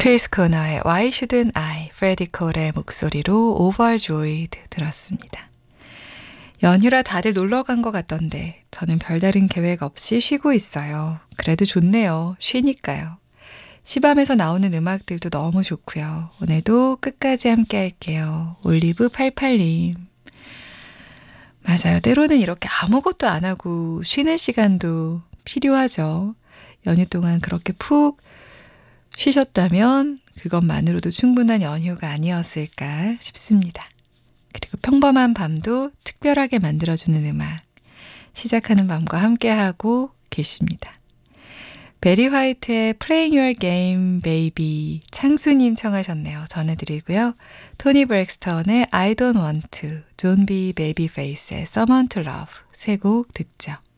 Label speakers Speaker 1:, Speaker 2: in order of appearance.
Speaker 1: 크리스 코너의 Why Shouldn't I, 프레디 콜의 목소리로 Overjoyed 들었습니다. 연휴라 다들 놀러 간 것 같던데 저는 별다른 계획 없이 쉬고 있어요. 그래도 좋네요. 쉬니까요. 시밤에서 나오는 음악들도 너무 좋고요. 오늘도 끝까지 함께 할게요. 올리브88님. 맞아요. 때로는 이렇게 아무것도 안 하고 쉬는 시간도 필요하죠. 연휴 동안 그렇게 푹 쉬셨다면 그것만으로도 충분한 연휴가 아니었을까 싶습니다. 그리고 평범한 밤도 특별하게 만들어주는 음악, 시작하는 밤과 함께하고 계십니다. 베리 화이트의 Playing Your Game, Baby, 창수님 청하셨네요. 전해드리고요. 토니 브렉스턴의 I Don't Want To, 존비 베이비페이스의 Someone to Love 세 곡 듣죠.